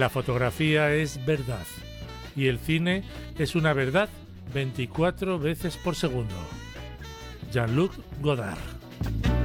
La fotografía es verdad y el cine es una verdad 24 veces por segundo. Jean-Luc Godard.